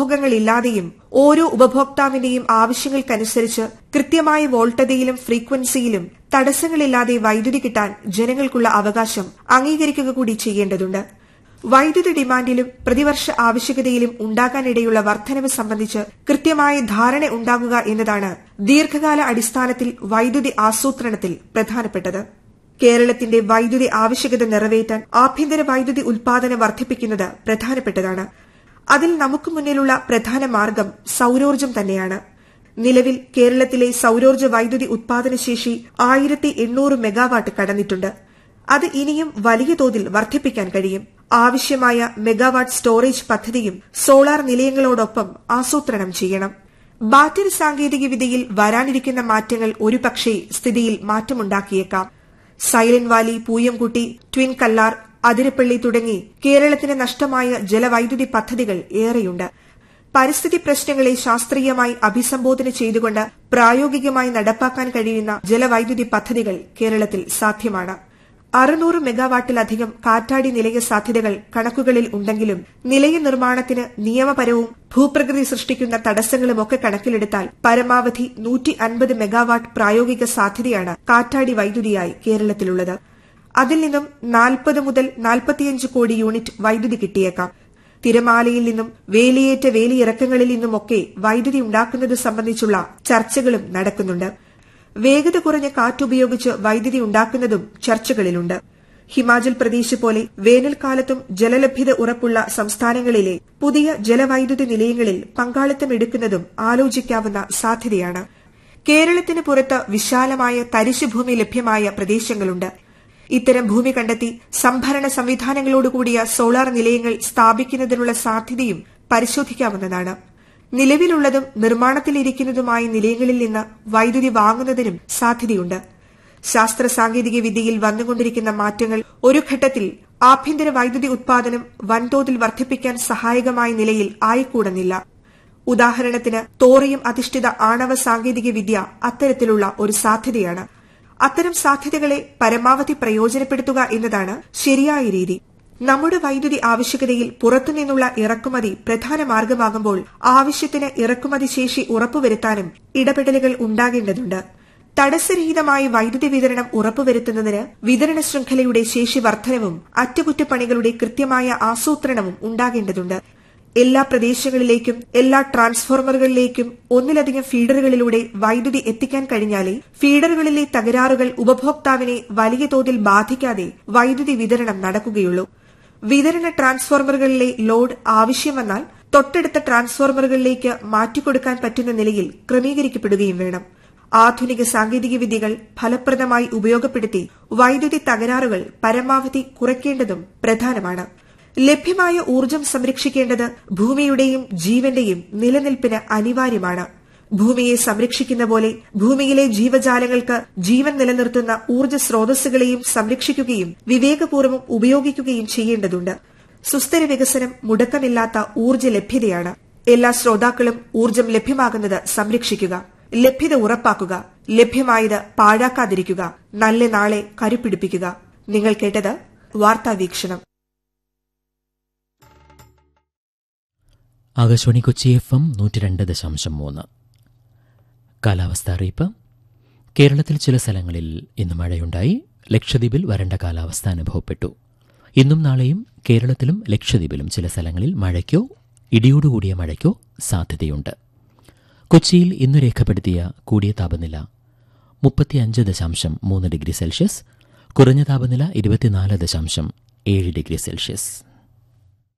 ഉപഭോഗങ്ങളില്ലാതെയും ഓരോ ഉപഭോക്താവിന്റെയും ആവശ്യങ്ങൾക്കനുസരിച്ച് കൃത്യമായ വോൾട്ടതയിലും ഫ്രീക്വൻസിയിലും തടസ്സങ്ങളില്ലാതെ വൈദ്യുതി കിട്ടാൻ ജനങ്ങൾക്കുള്ള അവകാശം അംഗീകരിക്കുക കൂടി ചെയ്യേണ്ടതുണ്ട്. വൈദ്യുതി ഡിമാൻഡിലും പ്രതിവർഷ ആവശ്യകതയിലും ഉണ്ടാകാനിടയുള്ള വർധനവ് സംബന്ധിച്ച് കൃത്യമായ ധാരണ ഉണ്ടാകുക എന്നതാണ് ദീർഘകാല അടിസ്ഥാനത്തിൽ വൈദ്യുതി ആസൂത്രണത്തിൽ പ്രധാനപ്പെട്ടത്. കേരളത്തിന്റെ വൈദ്യുതി ആവശ്യകത നിറവേറ്റാൻ ആഭ്യന്തര വൈദ്യുതി ഉൽപാദനം വർദ്ധിപ്പിക്കുന്നത് പ്രധാനപ്പെട്ടതാണ്. അതിൽ നമുക്ക് മുന്നിലുള്ള പ്രധാന മാർഗം സൌരോർജ്ജം തന്നെയാണ്. നിലവിൽ കേരളത്തിലെ സൌരോർജ്ജ വൈദ്യുതി ഉൽപാദനശേഷി 1800 മെഗാവാട്ട് കടന്നിട്ടുണ്ട്. അത് ഇനിയും വലിയ തോതിൽ വർദ്ധിപ്പിക്കാൻ കഴിയും. ആവശ്യമായ മെഗാവാട്ട് സ്റ്റോറേജ് പദ്ധതിയും സോളാർ നിലയങ്ങളോടൊപ്പം ആസൂത്രണം ചെയ്യണം. ബാറ്ററി സാങ്കേതികവിദ്യയിൽ വരാനിരിക്കുന്ന മാറ്റങ്ങൾ ഒരുപക്ഷേ സ്ഥിതിയിൽ മാറ്റമുണ്ടാക്കിയേക്കാം. Silent Valley, Pooyamkutty, twin Kallar, Athirappilly തുടങ്ങി കേരളത്തിന് നഷ്ടമായ ജലവൈദ്യുതി പദ്ധതികൾ ഏറെയുണ്ട്. പരിസ്ഥിതി പ്രശ്നങ്ങളെ ശാസ്ത്രീയമായി അഭിസംബോധന ചെയ്തുകൊണ്ട് പ്രായോഗികമായി നടപ്പാക്കാൻ കഴിയുന്ന ജലവൈദ്യുതി പദ്ധതികൾ കേരളത്തിൽ സാധ്യമാണ്. 600 മെഗാവാട്ടിലധികം കാറ്റാടി നിലയ സാധ്യതകൾ കണക്കുകളിൽ ഉണ്ടെങ്കിലും നിലയ നിർമ്മാണത്തിന് നിയമപരവും ഭൂപ്രകൃതി സൃഷ്ടിക്കുന്ന തടസ്സങ്ങളുമൊക്കെ കണക്കിലെടുത്താൽ പരമാവധി 150 മെഗാവാട്ട് പ്രായോഗിക സാധ്യതയാണ് കാറ്റാടി വൈദ്യുതിയായി കേരളത്തിലുള്ളത്. അതിൽ നിന്നും 40 മുതൽ 45 കോടി യൂണിറ്റ് വൈദ്യുതി കിട്ടിയേക്കാം. തിരമാലയിൽ നിന്നും വേലിയേറ്റ വേലിയിറക്കങ്ങളിൽ നിന്നുമൊക്കെ വൈദ്യുതി ഉണ്ടാക്കുന്നത് സംബന്ധിച്ചുള്ള ചർച്ചകളും നടക്കുന്നുണ്ട്. വേഗത കുറഞ്ഞ കാറ്റുപയോഗിച്ച് വൈദ്യുതി ഉണ്ടാക്കുന്നതും ചർച്ചകളിലുണ്ട്. ഹിമാചൽ പ്രദേശ് പോലെ വേനൽക്കാലത്തും ജലലഭ്യത ഉറപ്പുള്ള സംസ്ഥാനങ്ങളിലെ പുതിയ ജലവൈദ്യുതി നിലയങ്ങളിൽ പങ്കാളിത്തം എടുക്കുന്നതും ആലോചിക്കാവുന്ന സാധ്യതയാണ്. കേരളത്തിന് പുറത്ത് വിശാലമായ തരിശുഭൂമി ലഭ്യമായ പ്രദേശങ്ങളുണ്ട്. ഇത്തരം ഭൂമി കണ്ടെത്തി സംഭരണ സംവിധാനങ്ങളോടുകൂടിയ സോളാർ നിലയങ്ങൾ സ്ഥാപിക്കുന്നതിനുള്ള സാധ്യതയും പരിശോധിക്കാവുന്നതാണ്. നിലവിലുള്ളതും നിർമ്മാണത്തിലിരിക്കുന്നതുമായ നിലയങ്ങളിൽ നിന്ന് വൈദ്യുതി വാങ്ങുന്നതിനും സാധ്യതയുണ്ട്. ശാസ്ത്ര സാങ്കേതിക വിദ്യയിൽ വന്നുകൊണ്ടിരിക്കുന്ന മാറ്റങ്ങൾ ഒരു ഘട്ടത്തിൽ ആഭ്യന്തര വൈദ്യുതി ഉത്പാദനം വൻതോതിൽ വർദ്ധിപ്പിക്കാൻ സഹായകമായ നിലയിൽ ആയിക്കൂടുന്നില്ല. ഉദാഹരണത്തിന് തോറിയം അധിഷ്ഠിത ആണവ സാങ്കേതിക വിദ്യ അത്തരത്തിലുള്ള ഒരു സാധ്യതയാണ്. അത്തരം സാധ്യതകളെ പരമാവധി പ്രയോജനപ്പെടുത്തുക എന്നതാണ് ശരിയായ രീതി. നമ്മുടെ വൈദ്യുതി ആവശ്യകതയിൽ പുറത്തുനിന്നുള്ള ഇറക്കുമതി പ്രധാന മാർഗമാകുമ്പോൾ ആവശ്യത്തിന് ഇറക്കുമതി ശേഷി ഉറപ്പുവരുത്താനും ഇടപെടലുകൾ ഉണ്ടാകേണ്ടതുണ്ട്. തടസ്സരഹിതമായ വൈദ്യുതി വിതരണം ഉറപ്പുവരുത്തുന്നതിന് വിതരണ ശൃംഖലയുടെ ശേഷി വർധനവും അറ്റകുറ്റപ്പണികളുടെ കൃത്യമായ ആസൂത്രണവും ഉണ്ടാകേണ്ടതുണ്ട്. എല്ലാ പ്രദേശങ്ങളിലേക്കും എല്ലാ ട്രാൻസ്ഫോർമറുകളിലേക്കും ഒന്നിലധികം ഫീഡറുകളിലൂടെ വൈദ്യുതി എത്തിക്കാൻ കഴിഞ്ഞാലേ ഫീഡറുകളിലെ തകരാറുകൾ ഉപഭോക്താവിനെ വലിയ തോതിൽ ബാധിക്കാതെ വൈദ്യുതി വിതരണം നടക്കുകയുള്ളൂ. വിതരണ ട്രാൻസ്ഫോർമറുകളിലെ ലോഡ് ആവശ്യം വന്നാൽ തൊട്ടടുത്ത ട്രാൻസ്ഫോർമറുകളിലേക്ക് മാറ്റിക്കൊടുക്കാൻ പറ്റുന്ന നിലയിൽ ക്രമീകരിക്കപ്പെടുകയും വേണം. ആധുനിക സാങ്കേതിക വിദ്യകൾ ഫലപ്രദമായി ഉപയോഗപ്പെടുത്തി വൈദ്യുതി തകരാറുകൾ പരമാവധി കുറയ്ക്കേണ്ടതും പ്രധാനമാണ്. ലഭ്യമായ ഊർജ്ജം സംരക്ഷിക്കേണ്ടത് ഭൂമിയുടെയും ജീവന്റെയും നിലനിൽപ്പിന് അനിവാര്യമാണ്. ഭൂമിയെ സംരക്ഷിക്കുന്ന പോലെ ഭൂമിയിലെ ജീവജാലങ്ങൾക്ക് ജീവൻ നിലനിർത്തുന്ന ഊർജ്ജ സ്രോതസ്സുകളെയും സംരക്ഷിക്കുകയും വിവേകപൂർവ്വം ഉപയോഗിക്കുകയും ചെയ്യേണ്ടതുണ്ട്. സുസ്ഥിര വികസനം മുടക്കമില്ലാത്ത ഊർജ്ജ ലഭ്യതയാണ്. എല്ലാ ശ്രോതാക്കളും ഊർജ്ജം ലഭ്യമാകുന്നത് സംരക്ഷിക്കുക, ലഭ്യത ഉറപ്പാക്കുക, ലഭ്യമായത് പാഴാക്കാതിരിക്കുക, നല്ല നാളെ കരുപിടിപ്പിക്കുക. നിങ്ങൾ കേട്ടത് വാർത്താവീക്ഷണം. ആകാശവാണി കൊച്ചി FM 102.3. കാലാവസ്ഥ അറിയിപ്പ്. കേരളത്തിൽ ചില സ്ഥലങ്ങളിൽ ഇന്ന് മഴയുണ്ടായി. ലക്ഷദ്വീപിൽ വരണ്ട കാലാവസ്ഥ അനുഭവപ്പെട്ടു. ഇന്നും നാളെയും കേരളത്തിലും ലക്ഷദ്വീപിലും ചില സ്ഥലങ്ങളിൽ മഴയ്ക്കോ ഇടിയോടുകൂടിയ മഴയ്ക്കോ സാധ്യതയുണ്ട്. കൊച്ചിയിൽ ഇന്നു രേഖപ്പെടുത്തിയ കൂടിയ താപനില 35.3 ഡിഗ്രി സെൽഷ്യസ്, കുറഞ്ഞ താപനില 24.7 ഡിഗ്രി സെൽഷ്യസ്.